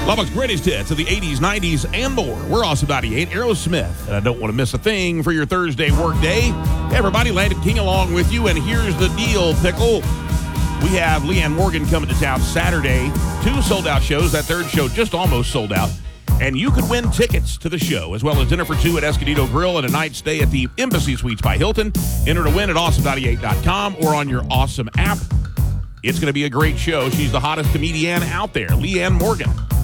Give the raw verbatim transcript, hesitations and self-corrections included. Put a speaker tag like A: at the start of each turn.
A: Lubbock's greatest hits of the eighties, nineties, and more. We're Awesome ninety-eight, Aerosmith. And I don't want to miss a thing for your Thursday work day. Hey, everybody, Landon King along with you. And here's the deal, Pickle. We have Leanne Morgan coming to town Saturday. Two sold-out shows. That third show just almost sold out. And you could win tickets to the show, as well as dinner for two at Escondido Grill and a night stay at the Embassy Suites by Hilton. Enter to win at awesome ninety-eight dot com or on your Awesome app. It's going to be a great show. She's the hottest comedian out there, Leanne Morgan.